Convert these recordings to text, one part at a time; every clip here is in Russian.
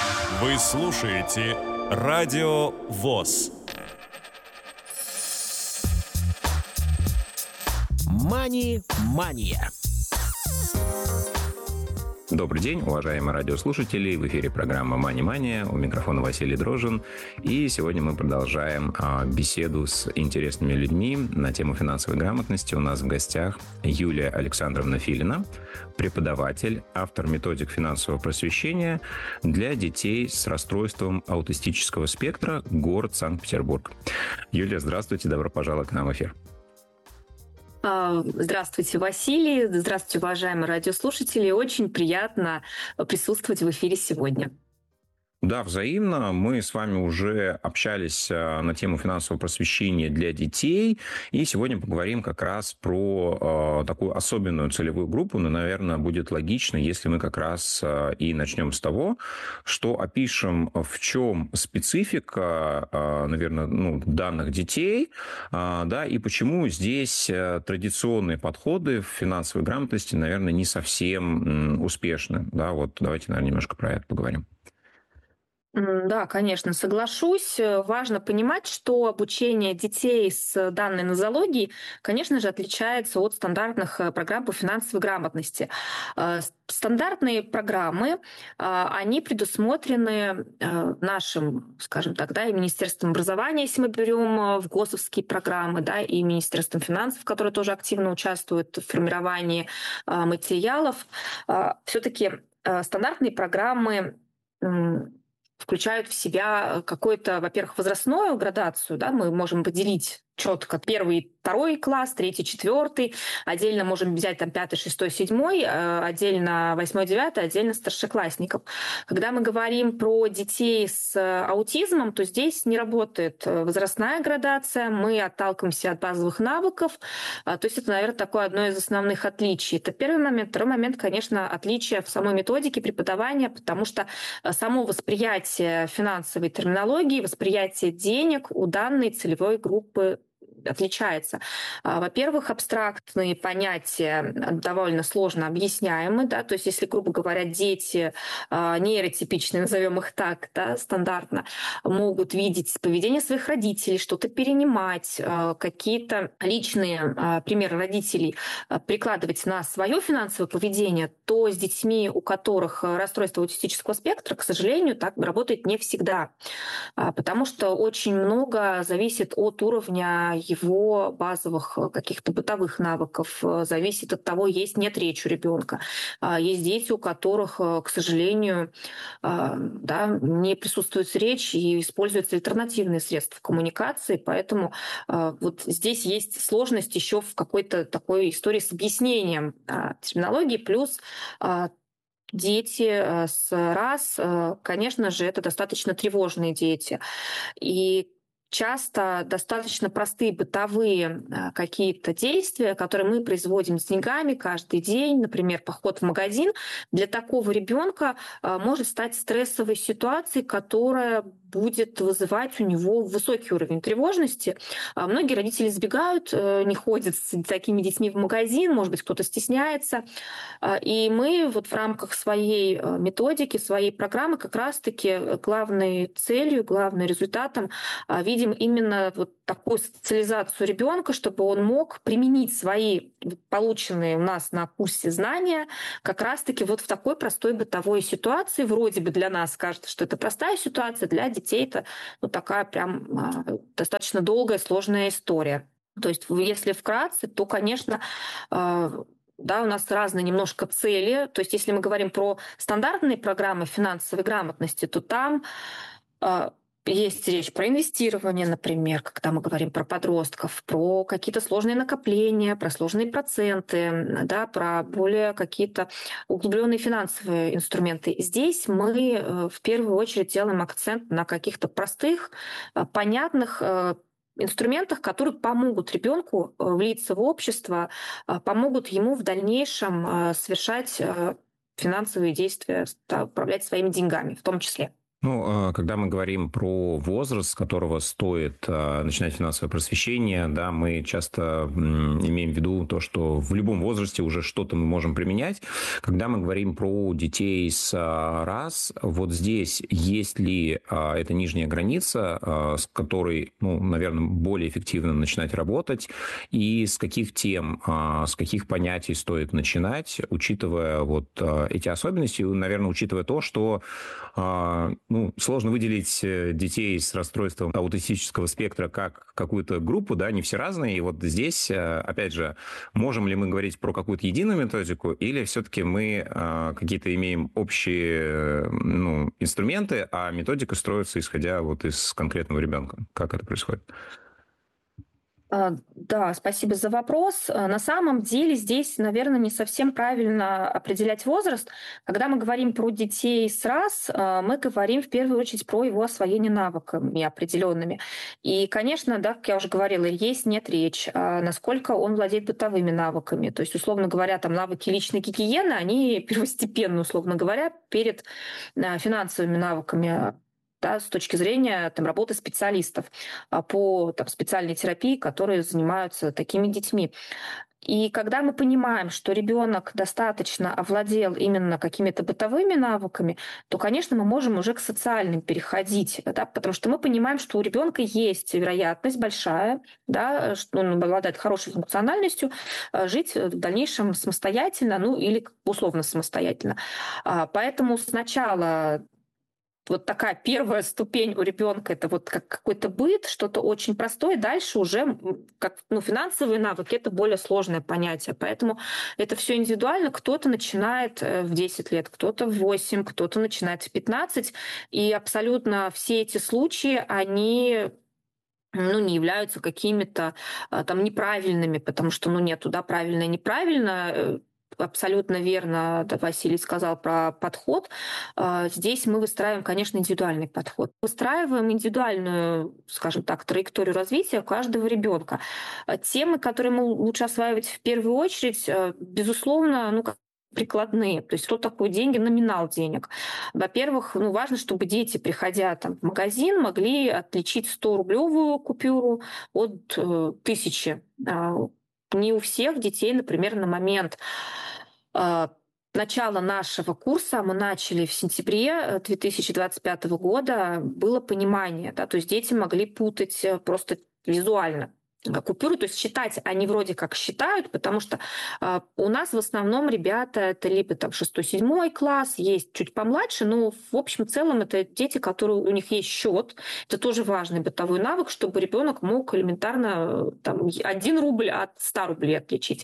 Вы слушаете Радио ВОС. Мани-мания. Добрый день, уважаемые радиослушатели. В эфире программа «Мани-мания». У микрофона Василий Дрожжин. И сегодня мы продолжаем беседу с интересными людьми на тему финансовой грамотности. У нас в гостях Юлия Александровна Филина, преподаватель, автор методик финансового просвещения для детей с расстройством аутистического спектра, город Санкт-Петербург. Юлия, здравствуйте, добро пожаловать к нам в эфир. Здравствуйте, Василий. Здравствуйте, уважаемые радиослушатели. Очень приятно присутствовать в эфире сегодня. Да, взаимно. Мы с вами уже общались на тему финансового просвещения для детей. И сегодня поговорим как раз про такую особенную целевую группу. Но, наверное, будет логично, если мы как раз и начнем с того, что опишем, в чем специфика, наверное, данных детей, да, и почему здесь традиционные подходы в финансовой грамотности, наверное, не совсем успешны. Да, вот давайте, наверное, немножко про это поговорим. Да, конечно, соглашусь. Важно понимать, что обучение детей с данной нозологией, конечно же, отличается от стандартных программ по финансовой грамотности. Стандартные программы, они предусмотрены нашим, скажем так, да, и Министерством образования, если мы берем в ГОСовские программы, да, и Министерством финансов, которое тоже активно участвует в формировании материалов. Все-таки стандартные программы включают в себя какую-то, во-первых, возрастную градацию, да, мы можем поделить четко первый, второй класс, третий, четвертый, отдельно можем взять там пятый, шестой, седьмой, отдельно восьмой, девятый, отдельно старшеклассников. Когда мы говорим про детей с аутизмом, то здесь не работает возрастная градация, мы отталкиваемся от базовых навыков, то есть это, наверное, такое одно из основных отличий. Это первый момент. Второй момент, конечно, отличие в самой методике преподавания, потому что само восприятие финансовой терминологии, восприятие денег у данной целевой группы отличается. Во-первых, абстрактные понятия довольно сложно объясняемы, да, то есть если, грубо говоря, дети нейротипичные, назовем их так, да, стандартно, могут видеть поведение своих родителей, что-то перенимать, какие-то личные примеры родителей прикладывать на свое финансовое поведение, то с детьми, у которых расстройство аутистического спектра, к сожалению, так работает не всегда, потому что очень много зависит от уровня его базовых каких-то бытовых навыков, зависит от того, есть нет речи у ребенка. Есть дети, у которых, к сожалению, да, не присутствует речь и используются альтернативные средства коммуникации, поэтому вот здесь есть сложность еще в какой-то такой истории с объяснением терминологии, плюс дети с РАС, конечно же, это достаточно тревожные дети. И часто достаточно простые бытовые какие-то действия, которые мы производим с деньгами каждый день, например, поход в магазин, для такого ребенка может стать стрессовой ситуацией, которая будет вызывать у него высокий уровень тревожности. Многие родители избегают, не ходят с такими детьми в магазин, может быть, кто-то стесняется. И мы вот в рамках своей методики, своей программы как раз-таки главной целью, главным результатом видим именно вот такую социализацию ребенка, чтобы он мог применить свои полученные у нас на курсе знания как раз-таки вот в такой простой бытовой ситуации. Вроде бы для нас кажется, что это простая ситуация, для детей это такая прям достаточно долгая, сложная история. То есть если вкратце, то, конечно, да, у нас разные немножко цели. То есть если мы говорим про стандартные программы финансовой грамотности, то там есть речь про инвестирование, например, когда мы говорим про подростков, про какие-то сложные накопления, про сложные проценты, да, про более какие-то углубленные финансовые инструменты. Здесь мы в первую очередь делаем акцент на каких-то простых, понятных инструментах, которые помогут ребенку влиться в общество, помогут ему в дальнейшем совершать финансовые действия, управлять своими деньгами в том числе. Когда мы говорим про возраст, с которого стоит начинать финансовое просвещение, да, мы часто имеем в виду то, что в любом возрасте уже что-то мы можем применять. Когда мы говорим про детей с РАС, вот здесь есть ли эта нижняя граница, с которой, наверное, более эффективно начинать работать, и с каких тем, с каких понятий стоит начинать, учитывая вот эти особенности, наверное, учитывая то, что сложно выделить детей с расстройством аутистического спектра как какую-то группу, да, не все разные. И вот здесь, опять же, можем ли мы говорить про какую-то единую методику, или все-таки мы какие-то имеем общие инструменты, а методика строится исходя вот из конкретного ребенка? Как это происходит? Да, спасибо за вопрос. На самом деле здесь, наверное, не совсем правильно определять возраст. Когда мы говорим про детей с РАС, мы говорим в первую очередь про его освоение навыками определенными. И, конечно, да, как я уже говорила, есть нет речь, насколько он владеет бытовыми навыками. То есть, условно говоря, там навыки личной гигиены, они первостепенны, условно говоря, перед финансовыми навыками, да, с точки зрения работы специалистов по специальной терапии, которые занимаются такими детьми. И когда мы понимаем, что ребенок достаточно овладел именно какими-то бытовыми навыками, то, конечно, мы можем уже к социальным переходить, да, потому что мы понимаем, что у ребенка есть вероятность большая, да, что он обладает хорошей функциональностью, жить в дальнейшем самостоятельно, или условно самостоятельно. Поэтому сначала вот такая первая ступень у ребенка это вот как какой-то быт, что-то очень простое. Дальше уже как финансовые навыки это более сложное понятие. Поэтому это все индивидуально. Кто-то начинает в 10 лет, кто-то в 8, кто-то начинает в 15. И абсолютно все эти случаи, они не являются какими-то неправильными, потому что нету, да, правильно и неправильно. Абсолютно верно, да, Василий сказал про подход. Здесь мы выстраиваем, конечно, индивидуальный подход. Выстраиваем индивидуальную, скажем так, траекторию развития каждого ребенка. Темы, которые мы лучше осваивать в первую очередь, безусловно, прикладные. То есть что такое деньги, номинал денег. Во-первых, важно, чтобы дети, приходя в магазин, могли отличить 100-рублевую купюру от 1000. Не у всех детей, например, на момент начала нашего курса, мы начали в сентябре 2025 года, было понимание, да, то есть дети могли путать просто визуально купюру, то есть считать они вроде как считают, потому что у нас в основном ребята это либо 6-7 класс, есть чуть помладше, но в общем целом это дети, которые у них есть счет. Это тоже важный бытовой навык, чтобы ребенок мог элементарно 1 рубль от 100 рублей отличить.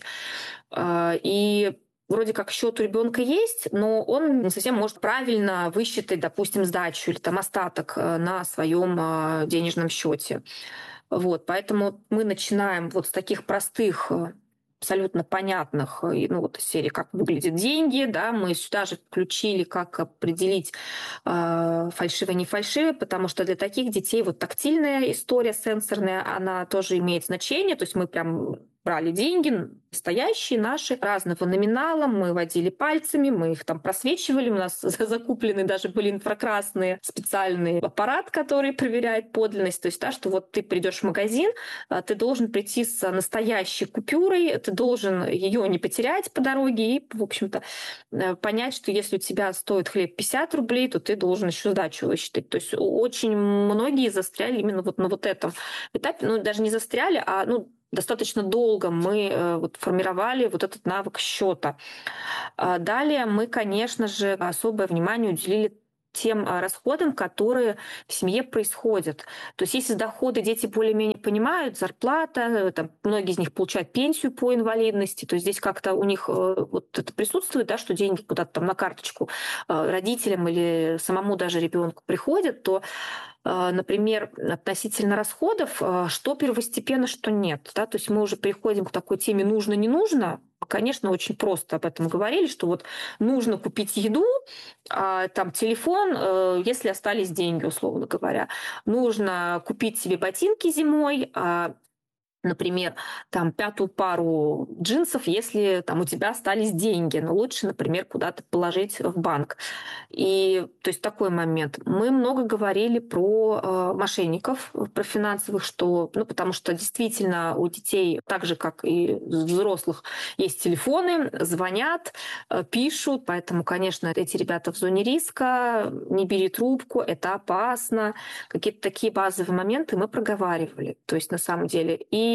И вроде как счет у ребенка есть, но он не совсем может правильно высчитать, допустим, сдачу или остаток на своем денежном счете. Вот, поэтому мы начинаем вот с таких простых, абсолютно понятных, из серии «Как выглядят деньги», да, мы сюда же включили, как определить фальшивое, не фальшивое, потому что для таких детей вот тактильная история, сенсорная, она тоже имеет значение, то есть мы прям брали деньги, настоящие наши, разного номинала, мы водили пальцами, мы их просвечивали, у нас закуплены даже были инфракрасные специальный аппарат, который проверяет подлинность, то есть, да, что вот ты придешь в магазин, ты должен прийти с настоящей купюрой, ты должен ее не потерять по дороге и, в общем-то, понять, что если у тебя стоит хлеб 50 рублей, то ты должен еще сдачу высчитать. То есть очень многие застряли именно вот на вот этом этапе, даже не застряли, а достаточно долго мы формировали вот этот навык счета. Далее мы, конечно же, особое внимание уделили тем расходам, которые в семье происходят. То есть если доходы дети более-менее понимают, зарплата, многие из них получают пенсию по инвалидности, то есть здесь как-то у них вот это присутствует, да, что деньги куда-то на карточку родителям или самому даже ребенку приходят, то например, относительно расходов, что первостепенно, что нет. Да? То есть мы уже переходим к такой теме «нужно-не нужно». Конечно, очень просто об этом говорили, что вот нужно купить еду, телефон, если остались деньги, условно говоря. Нужно купить себе ботинки зимой, например, там пятую пару джинсов, если там у тебя остались деньги, но лучше, например, куда-то положить в банк. И то есть такой момент. Мы много говорили про мошенников, про финансовых, что, ну, потому что действительно у детей, так же как и у взрослых, есть телефоны, звонят, пишут, поэтому, конечно, эти ребята в зоне риска, не бери трубку, это опасно. Какие-то такие базовые моменты мы проговаривали, то есть на самом деле. И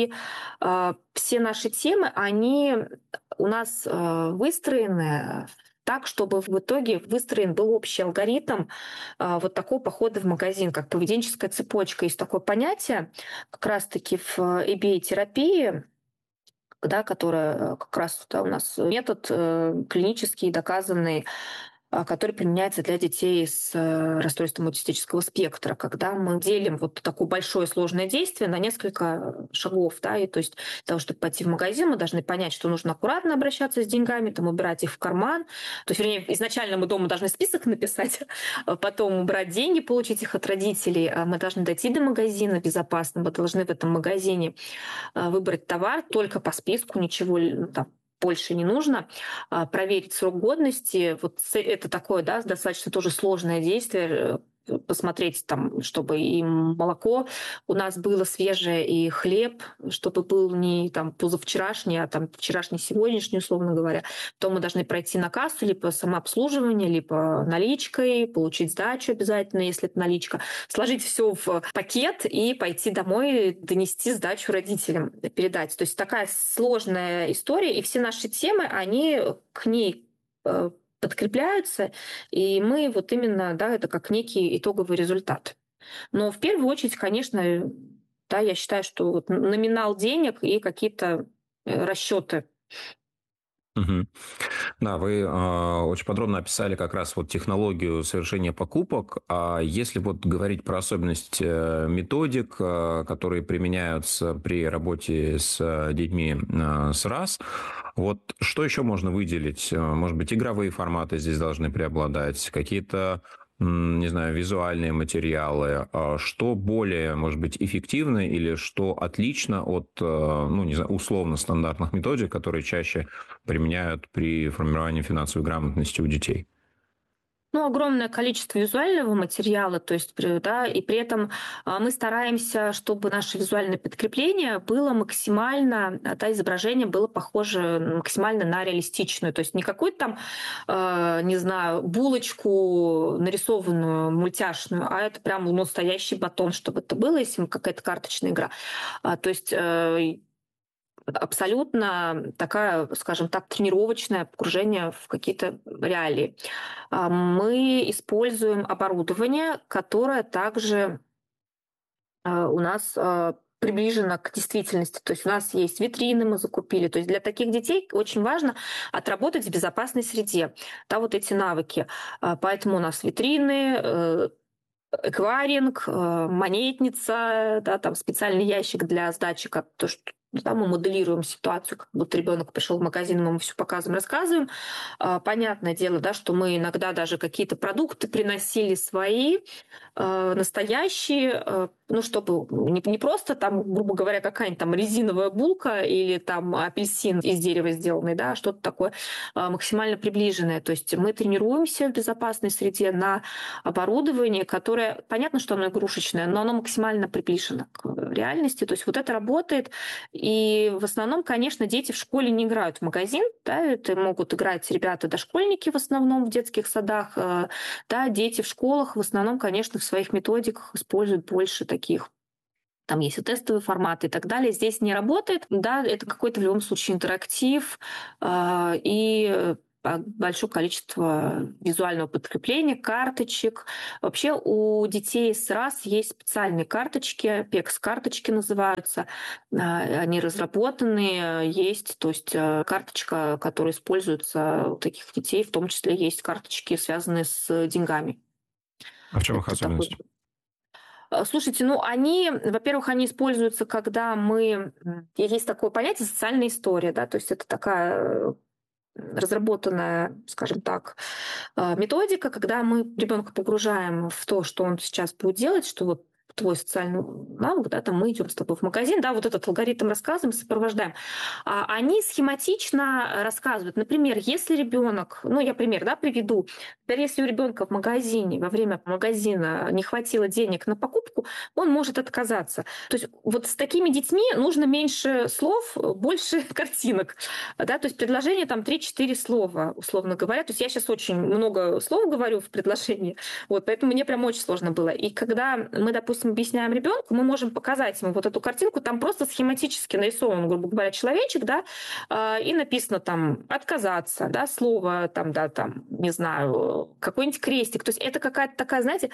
все наши темы, они у нас выстроены так, чтобы в итоге выстроен был общий алгоритм вот такого похода в магазин, как поведенческая цепочка. Есть такое понятие как раз-таки в EBA-терапии, да, которая как раз у нас метод клинический, доказанный, который применяется для детей с расстройством аутистического спектра, когда мы делим вот такое большое сложное действие на несколько шагов, да, и то есть для того, чтобы пойти в магазин, мы должны понять, что нужно аккуратно обращаться с деньгами, там, убирать их в карман, то есть, вернее, изначально мы дома должны список написать, а потом убрать деньги, получить их от родителей, мы должны дойти до магазина безопасно, мы должны в этом магазине выбрать товар только по списку, ничего там больше не нужно, проверить срок годности. Вот это такое, да, достаточно тоже сложное действие, посмотреть там, чтобы и молоко у нас было свежее, и хлеб, чтобы был не там позавчерашний, а там вчерашний, сегодняшний, условно говоря. То мы должны пройти на кассу либо самообслуживание, либо наличкой, получить сдачу обязательно, если это наличка, сложить все в пакет и пойти домой, донести сдачу родителям, передать. То есть такая сложная история, и все наши темы, они к ней подкрепляются, и мы вот именно, да, это как некий итоговый результат. Но в первую очередь, конечно, да, я считаю, что вот номинал денег и какие-то расчеты. Мгм. Да, вы очень подробно описали как раз вот технологию совершения покупок. А если вот говорить про особенности методик, которые применяются при работе с детьми с РАС, вот что еще можно выделить? Может быть, игровые форматы здесь должны преобладать, какие-то, не знаю, визуальные материалы. Что более, может быть, эффективно или что отлично от, ну, не знаю, условно стандартных методик, которые чаще применяют при формировании финансовой грамотности у детей? Ну, огромное количество визуального материала, то есть, да, и при этом мы стараемся, чтобы наше визуальное подкрепление было максимально, да, изображение было похоже максимально на реалистичную, то есть не какую-то там, не знаю, булочку нарисованную, мультяшную, а это прям настоящий батон, чтобы это было, если какая-то карточная игра. То есть абсолютно такая, скажем так, тренировочное погружение в какие-то реалии. Мы используем оборудование, которое также у нас приближено к действительности. То есть у нас есть витрины, мы закупили. То есть для таких детей очень важно отработать в безопасной среде. Да, вот эти навыки. Поэтому у нас витрины, эквайринг, монетница, да, там специальный ящик для сдачи, как то, что да, мы моделируем ситуацию, как будто ребенок пришел в магазин, мы ему все показываем, рассказываем. Понятное дело, да, что мы иногда даже какие-то продукты приносили свои, настоящие, ну, чтобы не просто там, грубо говоря, какая-нибудь там резиновая булка или там апельсин из дерева сделанный, да, что-то такое максимально приближенное. То есть мы тренируемся в безопасной среде на оборудовании, которое, понятно, что оно игрушечное, но оно максимально приближено к реальности. То есть вот это работает. И в основном, конечно, дети в школе не играют в магазин, да, это могут играть ребята дошкольники в основном в детских садах, да, дети в школах в основном, конечно, в своих методиках используют больше таких. Там есть и тестовые форматы и так далее. Здесь не работает. Да, это какой-то в любом случае интерактив и большое количество визуального подкрепления, карточек. Вообще у детей с РАС есть специальные карточки, PECS-карточки называются. Они разработаны, есть, то есть карточка, которая используется у таких детей, в том числе есть карточки, связанные с деньгами. А в чем их Это такой... особенность? Слушайте, ну они, во-первых, они используются, когда мы... Есть такое понятие социальная история, да, то есть это такая разработанная, скажем так, методика, когда мы ребенка погружаем в то, что он сейчас будет делать, что вот твой социальный навык, да, там мы идем с тобой в магазин, да, вот этот алгоритм рассказываем, сопровождаем. Они схематично рассказывают. Например, если ребенок, ну, я пример, да, приведу. Например, если у ребенка в магазине, во время магазина не хватило денег на покупку, он может отказаться. То есть вот с такими детьми нужно меньше слов, больше картинок. Да? То есть предложение там 3-4 слова, условно говоря. То есть я сейчас очень много слов говорю в предложении, вот, поэтому мне прям очень сложно было. И когда мы, допустим, объясняем ребенку, мы можем показать ему вот эту картинку, там просто схематически нарисован, грубо говоря, человечек, да, и написано там отказаться, да, слово там, да, там, не знаю, какой-нибудь крестик. То есть это какая-то такая, знаете,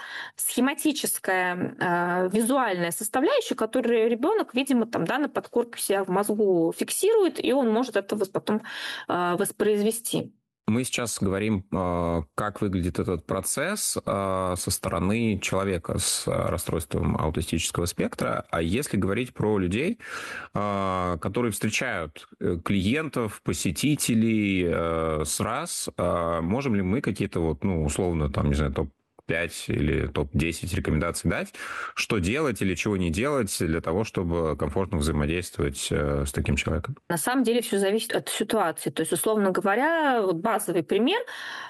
схематическая визуальная составляющая, которую ребенок, видимо, там, да, на подкорке себя в мозгу фиксирует, и он может это потом воспроизвести. Мы сейчас говорим, как выглядит этот процесс со стороны человека с расстройством аутистического спектра. А если говорить про людей, которые встречают клиентов, посетителей с раз, можем ли мы какие-то вот, ну, условно, там, не знаю, топ-5 или топ-10 рекомендаций дать, что делать или чего не делать для того, чтобы комфортно взаимодействовать с таким человеком? На самом деле все зависит от ситуации. То есть, условно говоря, вот базовый пример.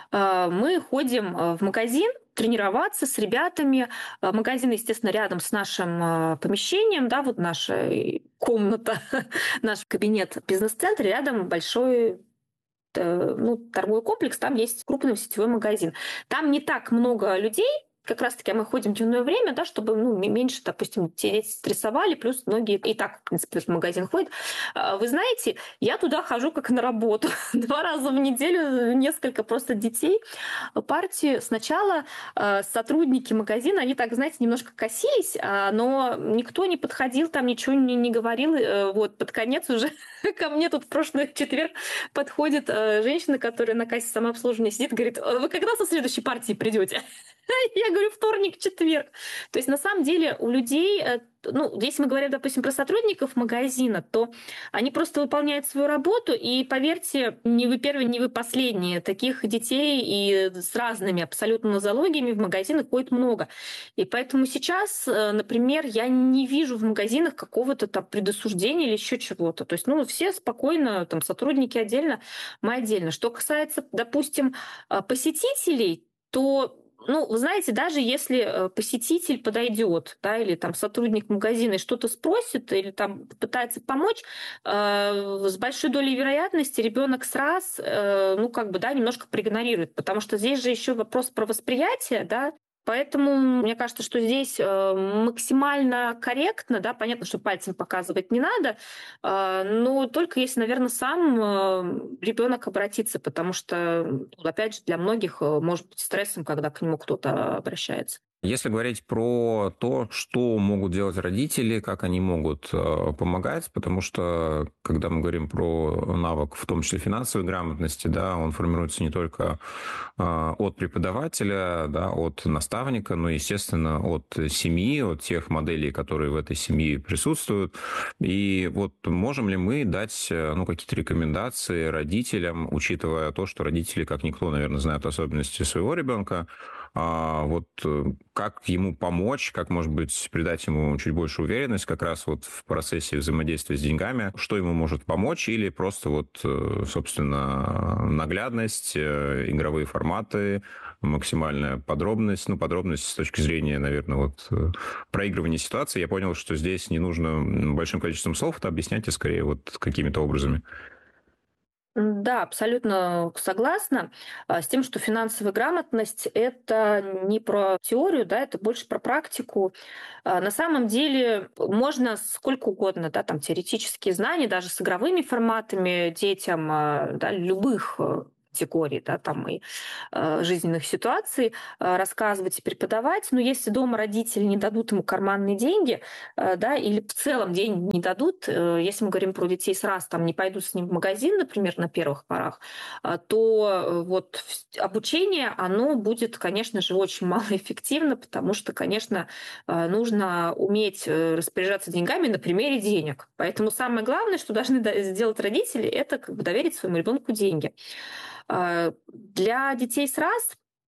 Мы ходим в магазин тренироваться с ребятами. Магазин, естественно, рядом с нашим помещением, да, вот наша комната, наш кабинет в бизнес-центре, рядом большой торговый комплекс, там есть крупный сетевой магазин. Там не так много людей, как раз-таки мы ходим в дневное время, да, чтобы меньше, допустим, дети стрессовали, плюс многие и так, в принципе, в магазин ходят. Вы знаете, я туда хожу как на работу. 2 раза в неделю несколько просто детей. Партии сначала сотрудники магазина, они так, знаете, немножко косились, но никто не подходил, там ничего не говорил. Вот под конец уже ко мне тут в прошлый четверг подходит женщина, которая на кассе самообслуживания сидит, говорит: вы когда со следующей партии придете? Я говорю, вторник, четверг. То есть на самом деле у людей, ну, если мы говорим, допустим, про сотрудников магазина, то они просто выполняют свою работу, и, поверьте, не вы первые, не вы последние. Таких детей и с разными абсолютно нозологиями в магазинах ходит много. И поэтому сейчас, например, я не вижу в магазинах какого-то там предосуждения или еще чего-то. То есть, ну, все спокойно, там, сотрудники отдельно, мы отдельно. Что касается, допустим, посетителей, то, ну, вы знаете, даже если посетитель подойдет, да, или там сотрудник магазина и что-то спросит, или там пытается помочь, с большой долей вероятности ребенок ну, как бы, да, немножко проигнорирует, потому что здесь же еще вопрос про восприятие, да. Поэтому мне кажется, что здесь максимально корректно, да, понятно, что пальцем показывать не надо, но только если, наверное, сам ребенок обратится, потому что, опять же, для многих может быть стрессом, когда к нему кто-то обращается. Если говорить про то, что могут делать родители, как они могут помогать, потому что, когда мы говорим про навык, в том числе финансовой грамотности, да, он формируется не только от преподавателя, да, от наставника, но, естественно, от семьи, от тех моделей, которые в этой семье присутствуют. И вот можем ли мы дать, ну, какие-то рекомендации родителям, учитывая то, что родители, как никто, наверное, знают особенности своего ребенка, вот как ему помочь, как, может быть, придать ему чуть больше уверенность как раз вот в процессе взаимодействия с деньгами, что ему может помочь, или просто вот, собственно, наглядность, игровые форматы, максимальная подробность, ну, подробность с точки зрения, наверное, вот проигрывания ситуации. Я понял, что здесь не нужно большим количеством слов это объяснять, а скорее вот какими-то образами. Да, абсолютно согласна с тем, что финансовая грамотность — это не про теорию, да, это больше про практику. На самом деле можно сколько угодно, да, там теоретические знания, даже с игровыми форматами детям, да, любых категорий, да, там и жизненных ситуаций рассказывать и преподавать. Но если дома родители не дадут ему карманные деньги, да, или в целом деньги не дадут, если мы говорим про детей с раз, там не пойдут с ним в магазин, например, на первых порах, то вот обучение, оно будет, конечно же, очень малоэффективно, потому что, конечно, нужно уметь распоряжаться деньгами на примере денег. Поэтому самое главное, что должны сделать родители, это как бы доверить своему ребенку деньги. Для детей с раз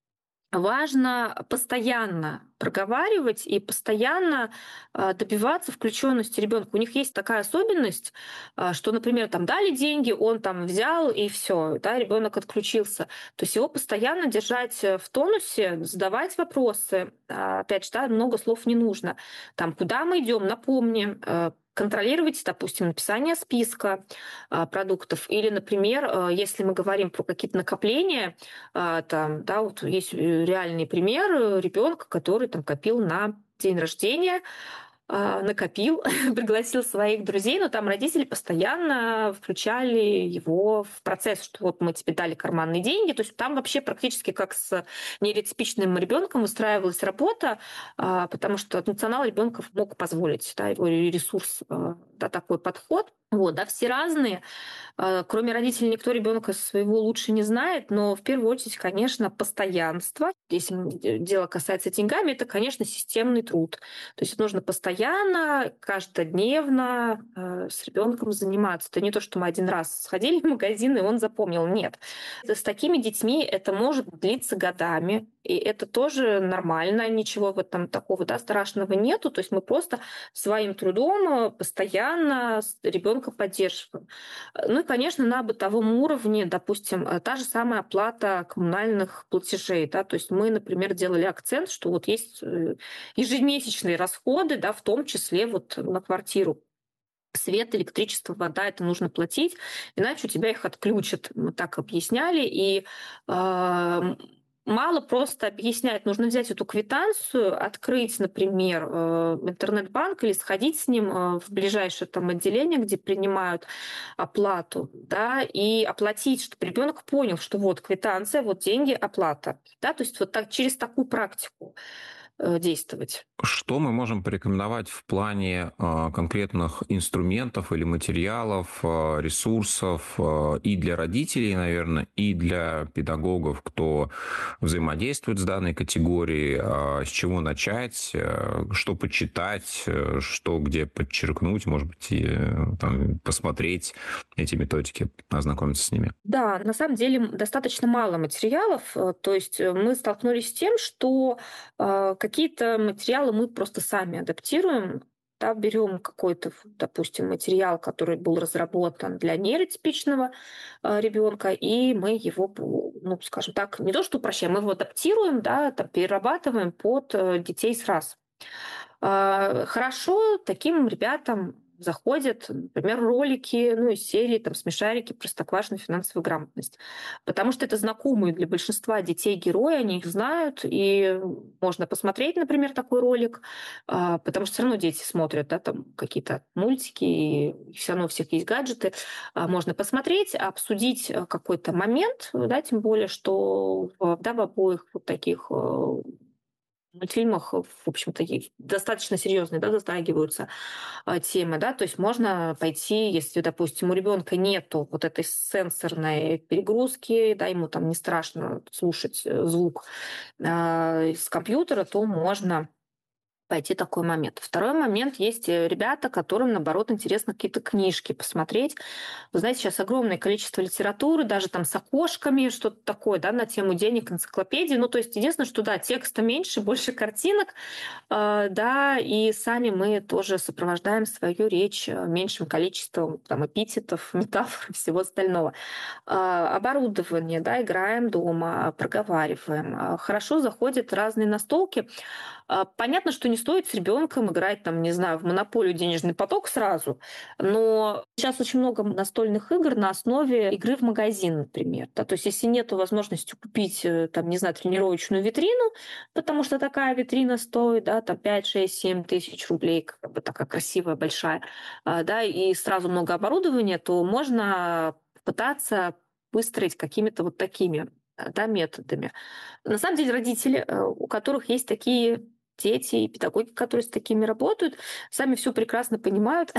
важно постоянно проговаривать и постоянно добиваться включенности ребенка. У них есть такая особенность, что, например, там дали деньги, он там взял и все, да, ребенок отключился. То есть его постоянно держать в тонусе, задавать вопросы. Опять же, да, много слов не нужно. Там, куда мы идем, напомни, контролировать, допустим, написание списка продуктов. Или, например, если мы говорим про какие-то накопления, там, да, вот есть реальный пример ребенка, который там копил на день рождения, накопил, пригласил своих друзей, но там родители постоянно включали его в процесс, что вот мы тебе дали карманные деньги. То есть там вообще практически как с нейротипичным ребенком устраивалась работа, потому что национал ребенка мог позволить, да, его ресурс, да, такой подход. Вот, да, все разные. Кроме родителей никто ребенка своего лучше не знает, но в первую очередь, конечно, постоянство. Если дело касается деньгами, это, конечно, системный труд. То есть нужно постоянно, каждодневно с ребенком заниматься. Это не то, что мы один раз сходили в магазин, и он запомнил. Нет. С такими детьми это может длиться годами, и это тоже нормально, ничего в этом такого, да, страшного нету. То есть мы просто своим трудом постоянно ребенка поддерживаем. Ну и, конечно, на бытовом уровне, допустим, та же самая оплата коммунальных платежей. Да, то есть мы, например, делали акцент, что вот есть ежемесячные расходы, да, в том числе вот на квартиру. Свет, электричество, вода, это нужно платить, иначе у тебя их отключат. Мы так объясняли. И мало просто объяснять. Нужно взять эту квитанцию, открыть, например, интернет-банк или сходить с ним в ближайшее там отделение, где принимают оплату, да, и оплатить, чтобы ребенок понял, что вот квитанция, вот деньги, оплата. Да, то есть вот так, через такую практику действовать. Что мы можем порекомендовать в плане конкретных инструментов или материалов, ресурсов и для родителей, наверное, и для педагогов, кто взаимодействует с данной категорией, с чего начать, что почитать, что где подчеркнуть, может быть, и, там, посмотреть эти методики, ознакомиться с ними? Да, на самом деле достаточно мало материалов. То есть мы столкнулись с тем, что какие-то материалы мы просто сами адаптируем. Да, берем какой-то, допустим, материал, который был разработан для нейротипичного ребенка, и мы его, ну, скажем так, не то что упрощаем, мы его адаптируем, да, там, перерабатываем под детей с раз. Хорошо таким ребятам заходят, например, ролики, ну, из серии там «Смешарики. Простоквашино. Финансовая грамотность». Потому что это знакомые для большинства детей герои, они их знают, и можно посмотреть, например, такой ролик, потому что все равно дети смотрят, да, там какие-то мультики, и все равно у всех есть гаджеты. Можно посмотреть, обсудить какой-то момент, да, тем более, что да, в обоих вот таких мультфильмах, в общем-то, достаточно серьезные, да, затрагиваются темы, да, то есть можно пойти, если, допустим, у ребенка нету вот этой сенсорной перегрузки, да, ему там не страшно слушать звук с компьютера, то можно пойти такой момент. Второй момент, есть ребята, которым, наоборот, интересно какие-то книжки посмотреть. Вы знаете, сейчас огромное количество литературы, даже там с окошками, что-то такое, да, на тему денег, энциклопедии. Ну, то есть единственное, что, да, текста меньше, больше картинок, да, и сами мы тоже сопровождаем свою речь меньшим количеством там эпитетов, метафор и всего остального. Оборудование, да, играем дома, проговариваем. Хорошо заходят разные настолки. Понятно, что не стоит с ребенком играть, там, не знаю, в монополию денежный поток сразу, но сейчас очень много настольных игр на основе игры в магазин, например. Да? То есть если нет возможности купить, там, не знаю, тренировочную витрину, потому что такая витрина стоит, да, там 5, 6, 7 тысяч рублей, как бы такая красивая, большая, да, и сразу много оборудования, то можно пытаться выстроить какими-то вот такими, да, методами. На самом деле родители, у которых есть такие дети и педагоги, которые с такими работают, сами все прекрасно понимают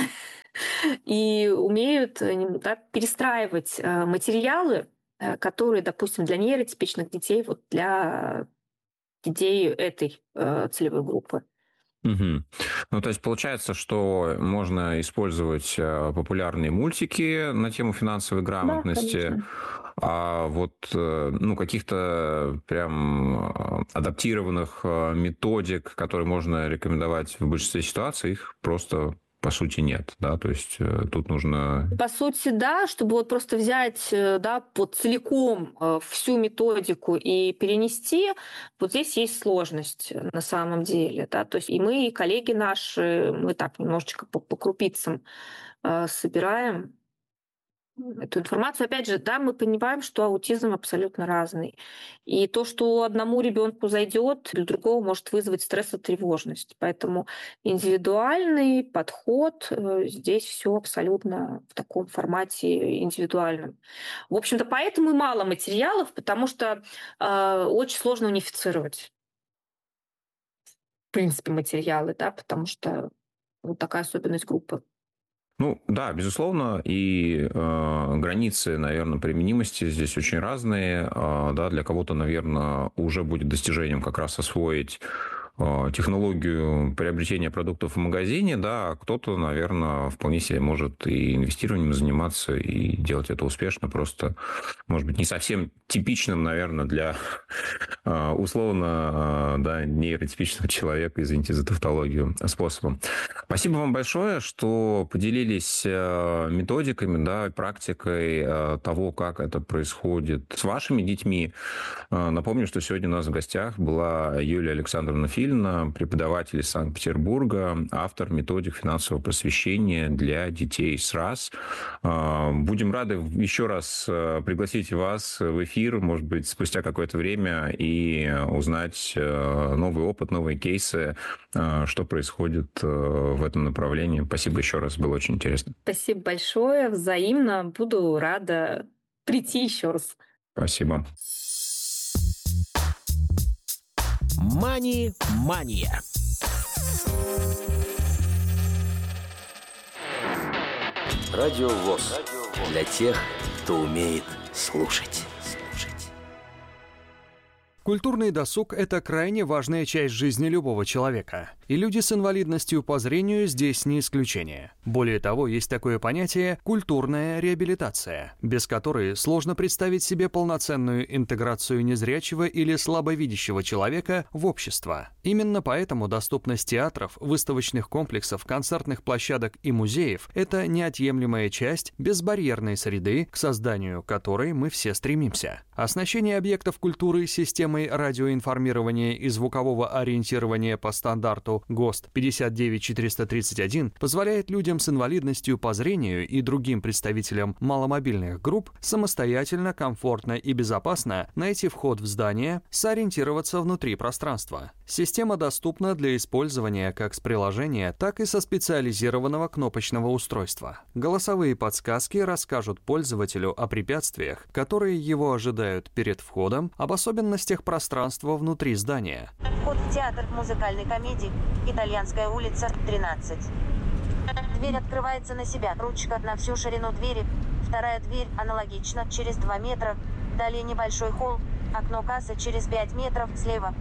и умеют да, перестраивать материалы, которые, допустим, для нейротипичных детей, вот для детей этой целевой группы. Мгм. Ну, то есть получается, что можно использовать популярные мультики на тему финансовой Да, грамотности, конечно. А вот каких-то прям адаптированных методик, которые можно рекомендовать в большинстве ситуаций, их просто по сути нет, да, то есть тут нужно... По сути, да, чтобы вот просто взять, да, вот целиком всю методику и перенести, вот здесь есть сложность на самом деле, да, то есть и мы, и коллеги наши, мы так немножечко по крупицам собираем эту информацию. Опять же, да, мы понимаем, что аутизм абсолютно разный. И то, что одному ребенку зайдет, для другого может вызвать стресс и тревожность. Поэтому индивидуальный подход, здесь все абсолютно в таком формате индивидуальном. В общем-то, поэтому и мало материалов, потому что очень сложно унифицировать, в принципе, материалы, да, потому что вот такая особенность группы. Да, безусловно, и границы, наверное, применимости здесь очень разные. Да, для кого-то, наверное, уже будет достижением как раз освоить технологию приобретения продуктов в магазине, да, а кто-то, наверное, вполне себе может и инвестированием заниматься, и делать это успешно, просто, может быть, не совсем типичным, наверное, для условно, да, нейротипичного человека, извините за тавтологию, способом. Спасибо вам большое, что поделились методиками, да, практикой того, как это происходит с вашими детьми. Напомню, что сегодня у нас в гостях была Юлия Александровна Филина, преподаватель из Санкт-Петербурга, автор методик финансового просвещения для детей с РАС. Будем рады еще раз пригласить вас в эфир, может быть, спустя какое-то время, и узнать новый опыт, новые кейсы, что происходит в этом направлении. Спасибо еще раз, было очень интересно. Спасибо большое, взаимно. Буду рада прийти еще раз. Спасибо. Мани-мания. Радио ВОС. Для тех, кто умеет слушать. Культурный досуг – это крайне важная часть жизни любого человека. И люди с инвалидностью по зрению здесь не исключение. Более того, есть такое понятие «культурная реабилитация», без которой сложно представить себе полноценную интеграцию незрячего или слабовидящего человека в общество. Именно поэтому доступность театров, выставочных комплексов, концертных площадок и музеев – это неотъемлемая часть безбарьерной среды, к созданию которой мы все стремимся. Оснащение объектов культуры системой радиоинформирования и звукового ориентирования по стандарту ГОСТ 59431 позволяет людям с инвалидностью по зрению и другим представителям маломобильных групп самостоятельно, комфортно и безопасно найти вход в здание, сориентироваться внутри пространства. Система доступна для использования как с приложения, так и со специализированного кнопочного устройства. Голосовые подсказки расскажут пользователю о препятствиях, которые его ожидают перед входом, об особенностях пространства внутри здания. Вход в театр музыкальной комедии «Итальянская улица, 13». Дверь открывается на себя. Ручка на всю ширину двери. Вторая дверь аналогично, через 2 метра. Далее небольшой холл. Окно кассы через 5 метров слева.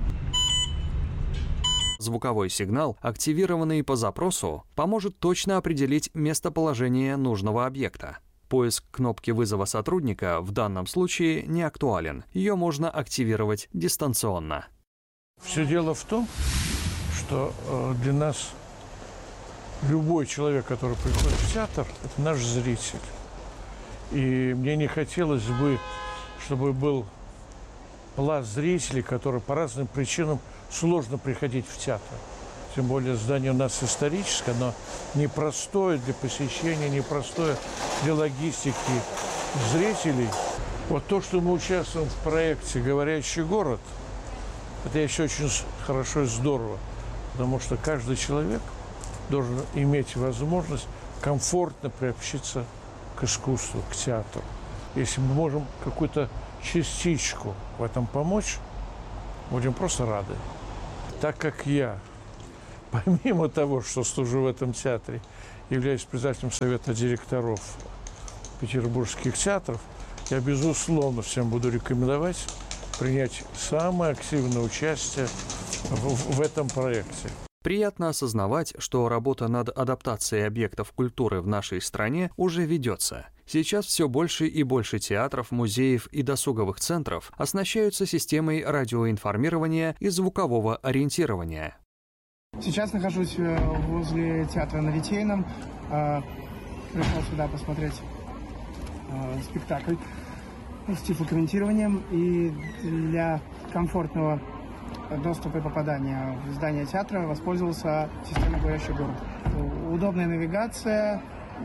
Звуковой сигнал, активированный по запросу, поможет точно определить местоположение нужного объекта. Поиск кнопки вызова сотрудника в данном случае не актуален. Ее можно активировать дистанционно. Все дело в том, что для нас любой человек, который приходит в театр, это наш зритель. И мне не хотелось бы, чтобы был пласт зрителей, которые по разным причинам сложно приходить в театр. Тем более здание у нас историческое, оно непростое для посещения, непростое для логистики зрителей. Вот то, что мы участвуем в проекте «Говорящий город», это еще очень хорошо и здорово, потому что каждый человек должен иметь возможность комфортно приобщиться к искусству, к театру. Если мы можем какую-то частичку в этом помочь, будем просто рады. Так как я, помимо того, что служу в этом театре, являюсь председателем совета директоров петербургских театров, я, безусловно, всем буду рекомендовать принять самое активное участие в этом проекте. Приятно осознавать, что работа над адаптацией объектов культуры в нашей стране уже ведется. Сейчас все больше и больше театров, музеев и досуговых центров оснащаются системой радиоинформирования и звукового ориентирования. Сейчас нахожусь возле театра на Литейном. Пришел сюда посмотреть спектакль с тифлокомментированием. И для комфортного доступа и попадания в здание театра воспользовался системой «Говорящий город». Удобная навигация,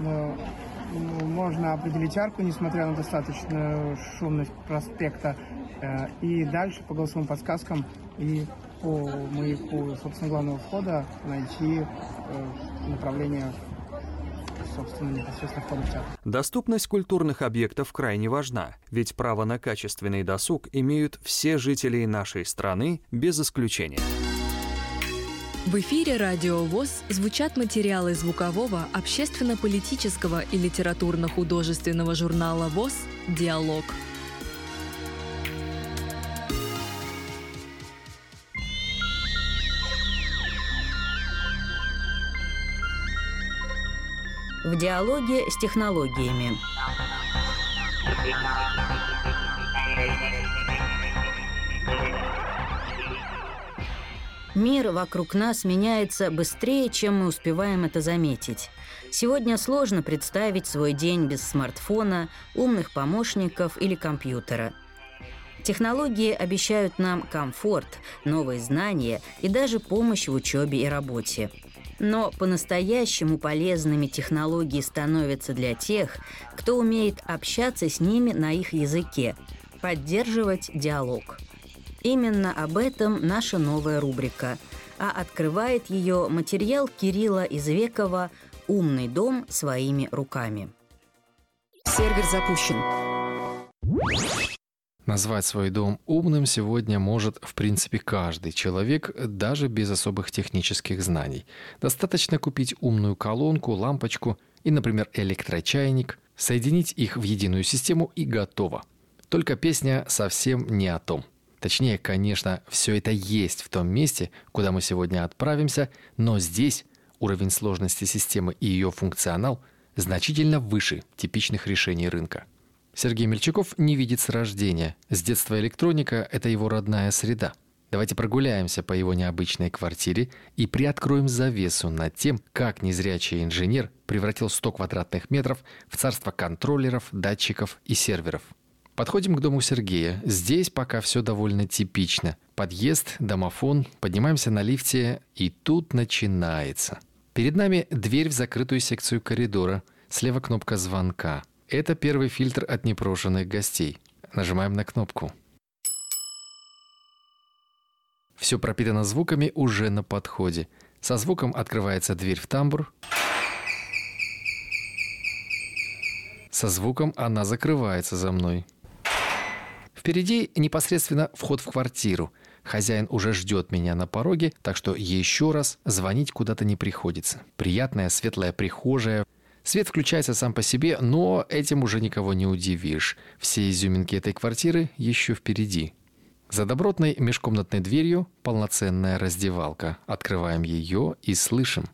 можно определить арку, несмотря на достаточную шумность проспекта. И дальше по голосовым подсказкам и по маяку, собственно, главного входа найти направление, собственно, непосредственно входа в театр. Доступность культурных объектов крайне важна, ведь право на качественный досуг имеют все жители нашей страны без исключения. В эфире «Радио ВОС» звучат материалы звукового, общественно-политического и литературно-художественного журнала ВОС «Диалог». В диалоге с технологиями. Мир вокруг нас меняется быстрее, чем мы успеваем это заметить. Сегодня сложно представить свой день без смартфона, умных помощников или компьютера. Технологии обещают нам комфорт, новые знания и даже помощь в учебе и работе. Но по-настоящему полезными технологии становятся для тех, кто умеет общаться с ними на их языке, поддерживать диалог. Именно об этом наша новая рубрика, а открывает ее материал Кирилла Извекова «Умный дом своими руками». Сервер запущен. Назвать свой дом умным сегодня может, в принципе, каждый человек, даже без особых технических знаний. Достаточно купить умную колонку, лампочку и, например, электрочайник, соединить их в единую систему и готово. Только песня совсем не о том. Точнее, конечно, все это есть в том месте, куда мы сегодня отправимся, но здесь уровень сложности системы и ее функционал значительно выше типичных решений рынка. Сергей Мельчаков не видит с рождения. С детства электроника – это его родная среда. Давайте прогуляемся по его необычной квартире и приоткроем завесу над тем, как незрячий инженер превратил 100 квадратных метров в царство контроллеров, датчиков и серверов. Подходим к дому Сергея. Здесь пока все довольно типично. Подъезд, домофон, поднимаемся на лифте, и тут начинается. Перед нами дверь в закрытую секцию коридора. Слева кнопка звонка. Это первый фильтр от непрошенных гостей. Нажимаем на кнопку. Все пропитано звуками уже на подходе. Со звуком открывается дверь в тамбур. Со звуком она закрывается за мной. Впереди непосредственно вход в квартиру. Хозяин уже ждет меня на пороге, так что еще раз звонить куда-то не приходится. Приятная светлая прихожая. Свет включается сам по себе, но этим уже никого не удивишь. Все изюминки этой квартиры еще впереди. За добротной межкомнатной дверью полноценная раздевалка. Открываем ее и слышим.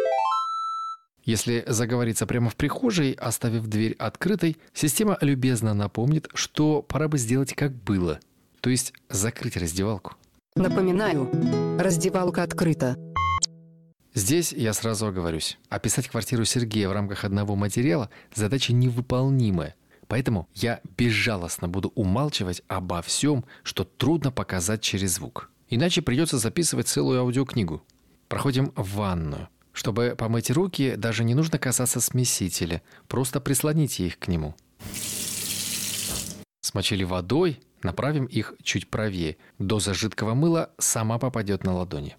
Если заговориться прямо в прихожей, оставив дверь открытой, система любезно напомнит, что пора бы сделать как было. То есть закрыть раздевалку. Напоминаю, раздевалка открыта. Здесь я сразу оговорюсь. Описать квартиру Сергея в рамках одного материала – задача невыполнимая. Поэтому я безжалостно буду умалчивать обо всем, что трудно показать через звук. Иначе придется записывать целую аудиокнигу. Проходим в ванную. Чтобы помыть руки, даже не нужно касаться смесителя. Просто прислоните их к нему. Смочили водой, направим их чуть правее. Доза жидкого мыла сама попадет на ладони.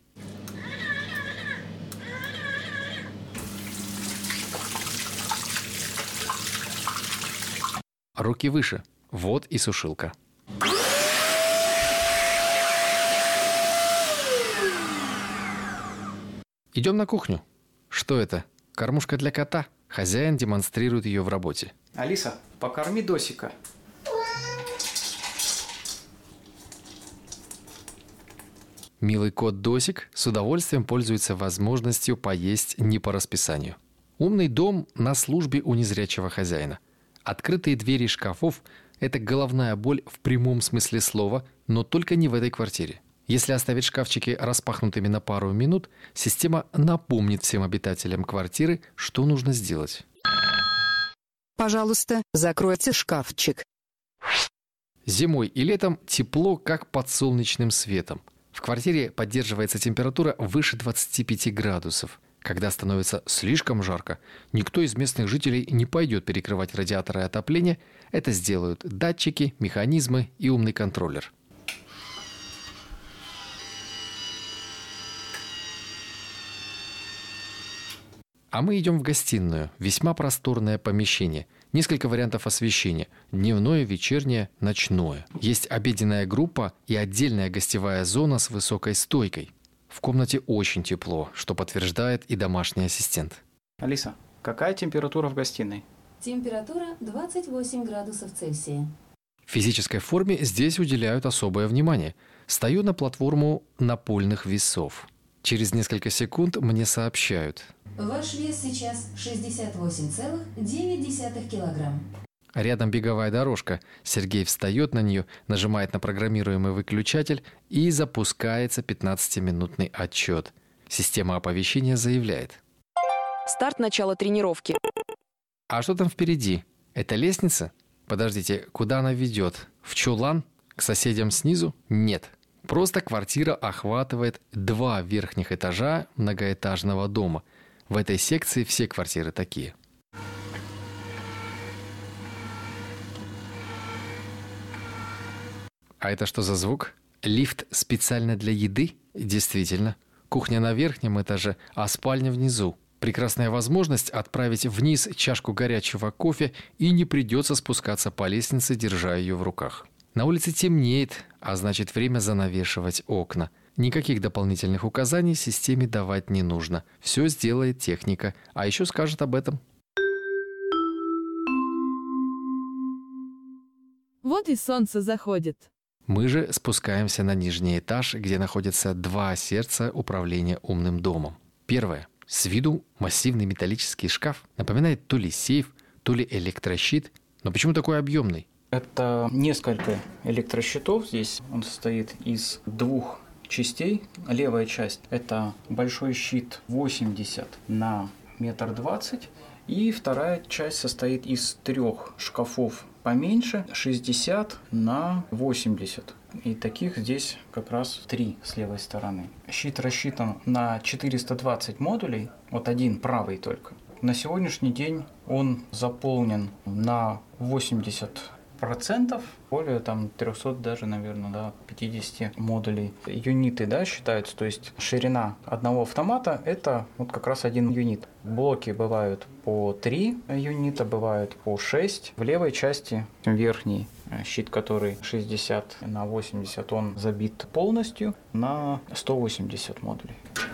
Руки выше. Вот и сушилка. Идем на кухню. Что это? Кормушка для кота. Хозяин демонстрирует ее в работе. Алиса, покорми Досика. Милый кот Досик с удовольствием пользуется возможностью поесть не по расписанию. Умный дом на службе у незрячего хозяина. Открытые двери шкафов – это головная боль в прямом смысле слова, но только не в этой квартире. Если оставить шкафчики распахнутыми на пару минут, система напомнит всем обитателям квартиры, что нужно сделать. Пожалуйста, закройте шкафчик. Зимой и летом тепло, как под солнечным светом. В квартире поддерживается температура выше 25 градусов. Когда становится слишком жарко, никто из местных жителей не пойдет перекрывать радиаторы отопления. Это сделают датчики, механизмы и умный контроллер. А мы идем в гостиную. Весьма просторное помещение. Несколько вариантов освещения. Дневное, вечернее, ночное. Есть обеденная группа и отдельная гостевая зона с высокой стойкой. В комнате очень тепло, что подтверждает и домашний ассистент. Алиса, какая температура в гостиной? Температура 28 градусов Цельсия. Физической форме здесь уделяют особое внимание. Стою на платформу напольных весов. Через несколько секунд мне сообщают. Ваш вес сейчас 68,9 килограмм. Рядом беговая дорожка. Сергей встает на нее, нажимает на программируемый выключатель и запускается 15-минутный отчет. Система оповещения заявляет. Старт начала тренировки. А что там впереди? Это лестница? Подождите, куда она ведет? В чулан? К соседям снизу? Нет. Просто квартира охватывает 2 верхних этажа многоэтажного дома. В этой секции все квартиры такие. А это что за звук? Лифт специально для еды? Действительно. Кухня на верхнем этаже, а спальня внизу. Прекрасная возможность отправить вниз чашку горячего кофе, и не придется спускаться по лестнице, держа ее в руках. На улице темнеет, а значит, время занавешивать окна. Никаких дополнительных указаний системе давать не нужно. Все сделает техника, а еще скажет об этом. Вот и солнце заходит. Мы же спускаемся на нижний этаж, где находятся 2 сердца управления умным домом. Первое. С виду массивный металлический шкаф. Напоминает то ли сейф, то ли электрощит. Но почему такой объемный? Это несколько электрощитов. Здесь он состоит из 2 частей. Левая часть – это большой щит 80 на 1,20 м. И вторая часть состоит из 3 шкафов поменьше, 60 на 80. И таких здесь как раз 3 с левой стороны. Щит рассчитан на 420 модулей, вот один правый только. На сегодняшний день он заполнен на 80%, более там 300 даже, наверное, да, 50 модулей. Юниты, да, считаются, то есть ширина одного автомата – это вот как раз 1 юнит. Блоки бывают по 3 юнита, бывают по 6. В левой части верхний щит, который 60 на 80, он забит полностью на 180 модулей.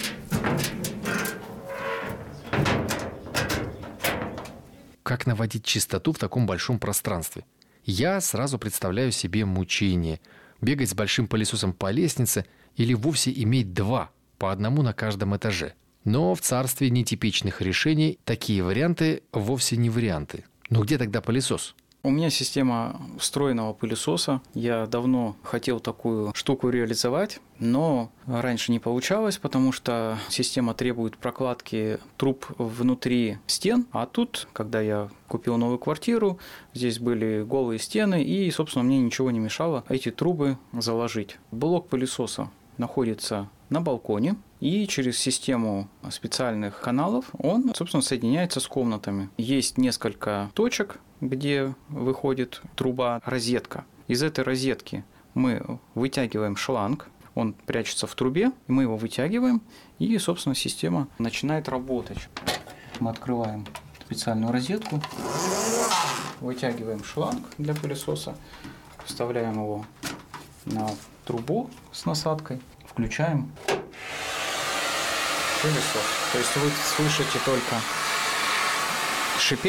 Как наводить чистоту в таком большом пространстве? Я сразу представляю себе мучение. Бегать с большим пылесосом по лестнице или вовсе иметь 2, по одному на каждом этаже. Но в царстве нетипичных решений такие варианты вовсе не варианты. Но где тогда пылесос? У меня система встроенного пылесоса. Я давно хотел такую штуку реализовать, но раньше не получалось, потому что система требует прокладки труб внутри стен. А тут, когда я купил новую квартиру, здесь были голые стены, и, собственно, мне ничего не мешало эти трубы заложить. Блок пылесоса находится на балконе, и через систему специальных каналов он, собственно, соединяется с комнатами. Есть несколько точек, где выходит труба, розетка. Из этой розетки мы вытягиваем шланг, он прячется в трубе, мы его вытягиваем, и, собственно, система начинает работать. Мы открываем специальную розетку, вытягиваем шланг для пылесоса, вставляем его на трубу с насадкой, включаем пылесос. То есть вы слышите только шипение.